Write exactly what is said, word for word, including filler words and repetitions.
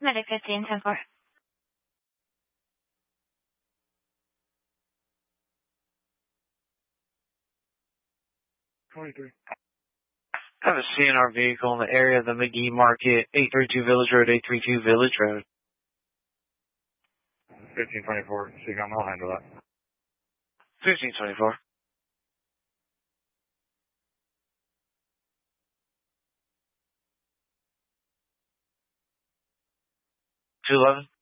Medic fifteen ten four. twenty-three. I have a C N R vehicle in the area of the McGee Market, eight thirty-two Village Road, eight thirty-two Village Road. fifteen twenty-four, Seacom, I'll handle that. fifteen twenty-four. two eleven.